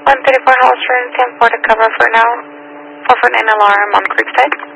134 Hallstrom, 10 for the cover for now. 449 alarm on Creekside.